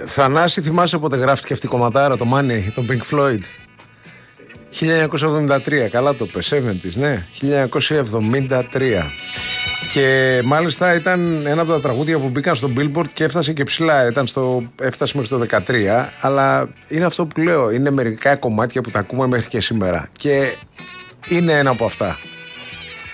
Θανάση, θυμάσαι πότε γράφτηκε αυτή η κομματάρα, το Money, τον Pink Floyd? 1973, καλά το πες, 70's, ναι, 1973. Και μάλιστα ήταν ένα από τα τραγούδια που μπήκαν στο Billboard και έφτασε και ψηλά, έφτασε μέχρι το 13, αλλά είναι αυτό που λέω, είναι μερικά κομμάτια που τα ακούμε μέχρι και σήμερα και είναι ένα από αυτά.